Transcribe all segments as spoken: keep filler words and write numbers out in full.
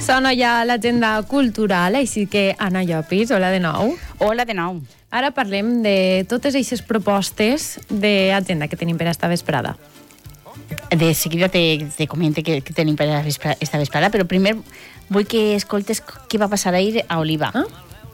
Sona ja l'agenda cultural, així que Anna Llopis, hola de nou. Hola de nou. Ara parlem de totes aquestes propostes d'agenda que tenim per esta vesprada. De seguida te, te comente que, que tenim per esta vesprada, però primer vull que escoltes què va passar ahir a Oliva. Ah?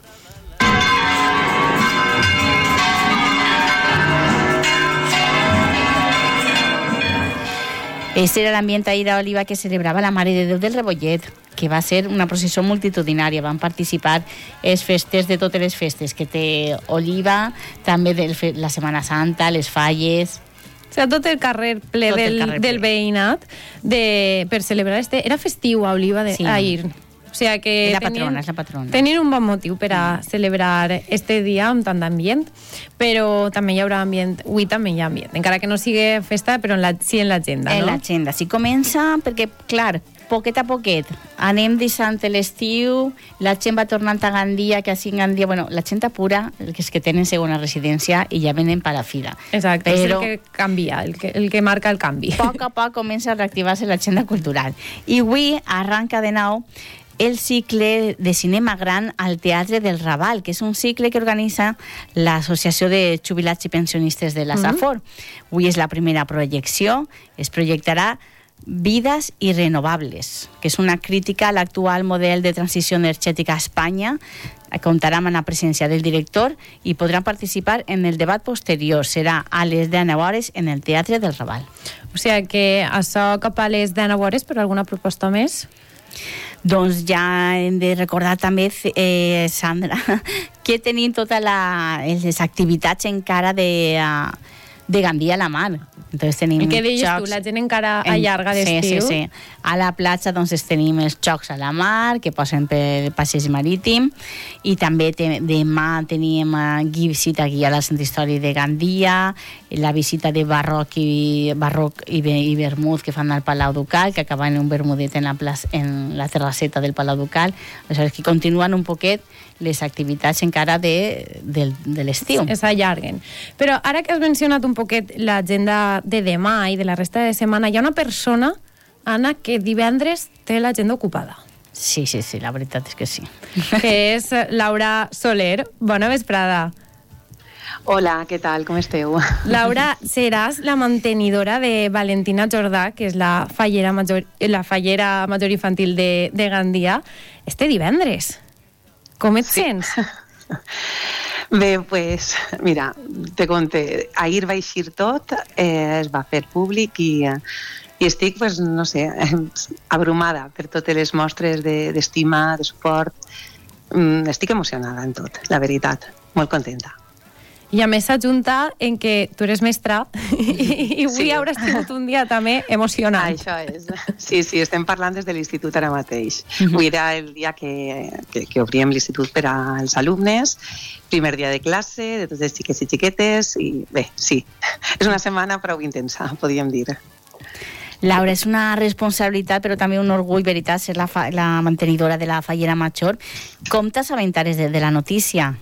Este era l'ambient ahir a Oliva que celebrava la Mare de Déu del Rebollet, que va ser una processó multitudinària. Van participar les festes de totes les festes que té Oliva, també de la Setmana Santa, les falles... O sigui, tot el carrer ple Tot el del, carrer del ple. veïnat de, per celebrar este... Era festiu a Oliva de, Sí. ahir. O sigui que És la tenien, patrona, és la patrona. tenien un bon motiu per a celebrar este dia amb tant d'ambient, però també hi haurà ambient, avui també hi ha ambient, encara que no sigui festa, però en la, sí en l'agenda, En no? l'agenda. Si comença, perquè, clar, poquet a poquet, anem deixant l'estiu, la gent va tornant a Gandia, que així en Gandia, bueno, la gent apura, els que tenen segona residència, i ja venen per a fila. Exacte, Però és el que canvia, el que, el que marca el canvi. a poc a poc comença a reactivar-se l'agenda cultural. I avui arranca de nou el cicle de cinema gran al Teatre del Raval, que és un cicle que organitza l'Associació de Jubilats i Pensionistes de la Safor. Mm-hmm. Avui és la primera projecció, es projectarà Vides irrenovables, que és una crítica a l'actual model de transició energètica a Espanya. Comptarà amb la presència del director i podran participar en el debat posterior. Serà a les deu hores en el Teatre del Raval. O sigui que això cap a les deu hores, però alguna proposta més? Doncs ja hem de recordar també, eh, Sandra, que tenim totes les activitats encara de, de Gandia a la mar. Entonces tenim I què deies jocs, tu? La gent encara allarga d'estiu? Sí, sí, sí. A la platja doncs tenim els jocs a la mar, que posen per passeig marítim, i també te, demà tenim uh, visita guia a la Centre Històric de Gandia, la visita de barroc i, barroc i, i vermut que fan al Palau Ducal, que acaben un vermudet en la, plaça, en la terrasseta del Palau Ducal. Aleshores, que continuen un poquet les activitats encara de, de, de l'estiu. S'allarguen. Però ara que has mencionat un poquet l'agenda de demà i de la resta de setmana, hi ha una persona, Anna, que divendres té l'agenda ocupada. Sí, sí, sí, la veritat és que sí. Que és Laura Soler. Bona vesprada. Hola, què tal? Com esteu? Laura, seràs la mantenidora de Valentina Jordà, que és la fallera major, la fallera major infantil de, de Gandia, este divendres. Com et Sí. sents? Bé, pues, mira, te conté, ahir va eixir tot, eh, es va fer públic i, eh, i estic, pues, no sé, abrumada per totes les mostres de- d'estima, de suport. Mm, estic emocionada en tot, la veritat, molt contenta. I a més s'ajunta en que tu eres mestra i, i avui Sí. hauràs tingut un dia també emocionant. Això és. Sí, sí, estem parlant des de l'institut ara mateix. Avui era el dia que, que, que obríem l'institut per als alumnes, primer dia de classe, de tots els xiquets i xiquetes, i bé, sí, és una setmana prou intensa, podríem dir. Laura, és una responsabilitat, però també un orgull, veritat, ser la, fa, la mantenidora de la fallera major. Com t'assabentares de, de la notícia?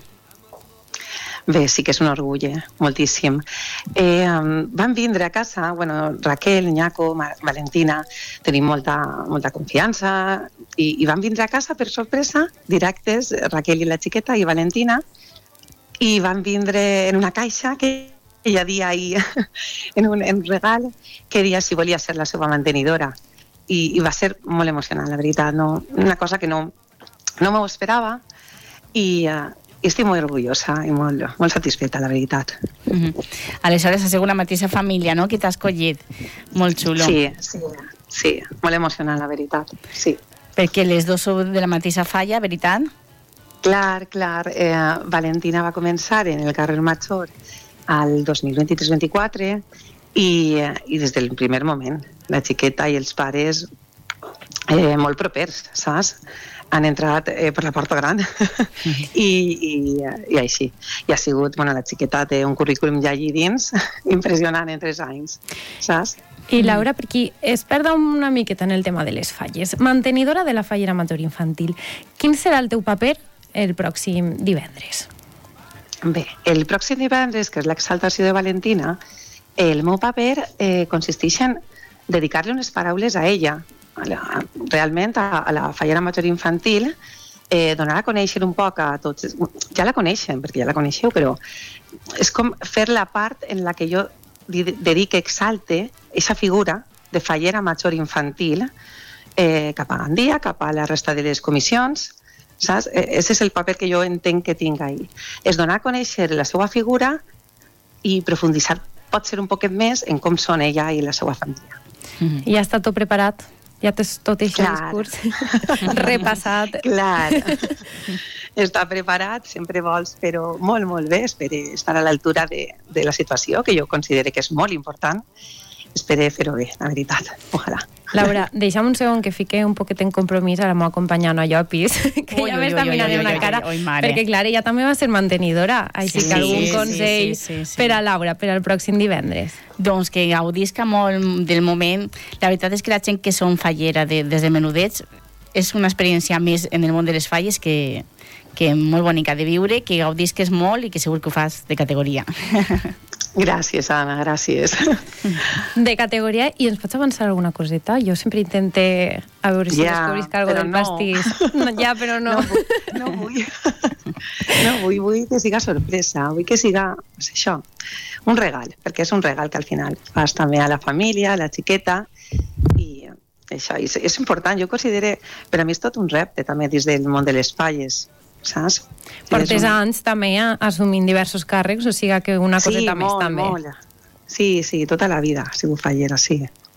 Bé, sí que és un orgull, eh? Moltíssim. Eh, um, van vindre a casa, bueno, Raquel, Ñaco, Ma- Valentina, tenim molta, molta confiança, i, i van vindre a casa per sorpresa, directes, Raquel i la xiqueta i Valentina, i van vindre en una caixa que ella dia ahí, en un, en un regal, que dia si volia ser la seva mantenidora. I, i va ser molt emocionant, la veritat, no? Una cosa que no, no m'ho esperava, i... Uh, I estic molt orgullosa i molt, molt satisfeta, la veritat. Mm-hmm. Aleshores, ha sigut la mateixa família, no?, que t'ha escollit. Molt xulo. Sí, sí, sí, molt emocionant, la veritat. Sí. Perquè les dues sou de la mateixa falla, veritat? Clar, clar. Eh, Valentina va començar en el carrer Major al dos mil vint-i-tres vint-i-quatre i, i des del primer moment la xiqueta i els pares eh, molt propers, saps? Han entrat eh, per la porta gran I, i, i així. I ha sigut, bueno, la xiqueta té un currículum ja allí dins impressionant en tres anys, saps? I Laura, per qui es perda una miqueta en el tema de les falles, mantenidora de la fallera major infantil, quin serà el teu paper el pròxim divendres? Bé, el pròxim divendres, que és l'exaltació de Valentina, el meu paper eh, consisteix en dedicar-li unes paraules a ella, a la, realment a, a la Fallera Major Infantil, eh, donar a conèixer un poc a tots, ja la coneixen, perquè ja la coneixeu, però és com fer la part en la que jo dedique, exalte aquesta figura de Fallera Major Infantil eh, cap a Gandia, cap a la resta de les comissions, saps? Ese és el paper que jo entenc que tinc ahí. És donar a conèixer la seva figura i profunditzar pot ser un poquet més en com són ella i la seva família. Mm-hmm. I ja està tot preparat? Ja tens tot aquest discurs repassat? Clar. Està preparat, sempre vols, però molt, molt bé. Espero estar a l'altura de, de la situació, que jo considero que és molt important. Espero fer-ho bé, la veritat. Ojalà. Laura, deixa'm un segon que fique un poquet en compromís a la meva companya Ana Llopis, que ui, ja m'està mirant una cara, ui, ui, perquè clar, ella també va ser mantenidora, així sí, que algun sí, consell sí, sí, sí, sí. per a Laura, per al pròxim divendres. Doncs que gaudisca molt del moment. La veritat és que la gent que són fallera de, des de menudets és una experiència més en el món de les falles que, que molt bonica de viure, que gaudisques molt i que segur que ho fas de categoria. Gràcies, Anna, gràcies. De categoria, i ens pots avançar alguna coseta? Jo sempre intente a veure si ja, descobrisc algo del no. pastís. No, ja, però no. No, no vull. No vull, vull que siga sorpresa, vull que siga, pues això, un regal, perquè és un regal que al final fas també a la família, a la xiqueta, i això és, és important. Jo considero, per a mi és tot un repte també dins del món de les falles, saps? Portes un... anys també assumint diversos càrrecs, o sigui que una coseta sí, més molt, també. Molt. Sí, sí, tota la vida ha sigut fallera, sí.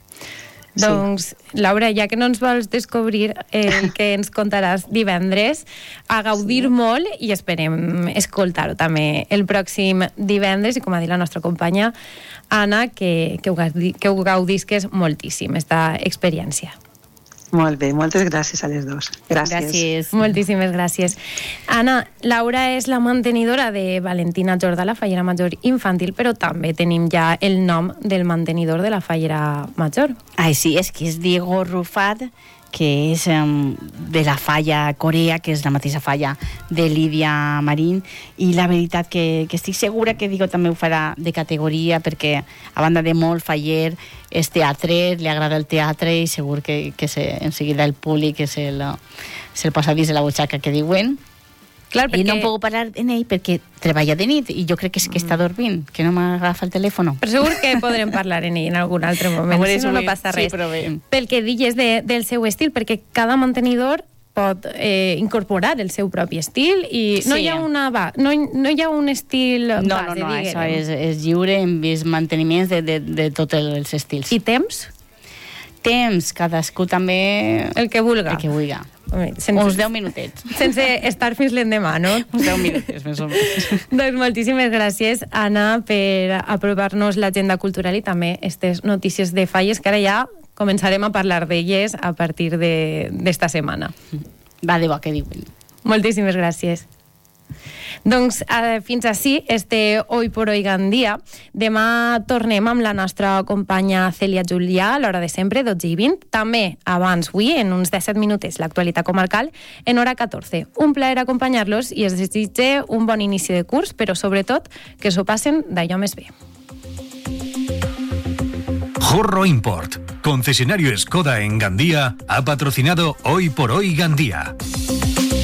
Doncs, sí. Laura, ja que no ens vols descobrir el que ens contaràs divendres, a gaudir sí. molt i esperem escoltar-ho també el pròxim divendres, i com ha dit la nostra companya Anna, que, que, ho, gaudi, que ho gaudisques moltíssim, esta experiència. Molt bé, moltes gràcies a les dues. Gràcies. gràcies. Moltíssimes gràcies. Anna, Laura és la mantenidora de Valentina Jordà, la Fallera Major Infantil, però també tenim ja el nom del mantenidor de la Fallera Major. Ai, sí, és que és Diego Rufat, que és um, de la falla Corea, que és la mateixa falla de Lídia Marín, i la veritat que, que estic segura que Diego també ho farà de categoria, perquè a banda de molt faller és teatre, li agrada el teatre, i segur que, que se, en seguida el públic que se'l se posa dins de la butxaca, que diuen. Clar, perquè... I no puc parlar en ell perquè treballa de nit i jo crec que és que està dormint, que no m'agafa el telèfon. Però segur que podrem parlar en ell en algun altre moment, si no, no passa res. Sí, però bé. Pel que digues de, del seu estil, perquè cada mantenidor pot eh, incorporar el seu propi estil i no, sí. hi ha una va, no, no hi ha un estil no, base, no, no, diguem. Això és, és lliure en vist manteniments de, de, de tots els estils. I temps? Temps, cadascú també... El que vulga. El que vulga. Sense, uns deu minutets. Sense estar fins l'endemà, no? Uns deu minutets, més o menys. Doncs moltíssimes gràcies, Anna, per aprovar-nos l'agenda cultural i també aquestes notícies de falles, que ara ja començarem a parlar d'elles a partir d'esta setmana. Va de bo, que diuen. Moltíssimes gràcies. Doncs eh, fins ací este Hoy por Hoy Gandia. Demà tornem amb la nostra companya Cèlia Julià a l'hora de sempre, dotze i vint. També abans, avui, en uns disset minutets, l'actualitat comarcal, en hora catorze. Un plaer acompanyar-los i es desitge un bon inici de curs, però sobretot que s'ho passen d'allò més bé. Jorro Import, concesionario Skoda en Gandía, ha patrocinado Hoy por Hoy Gandía.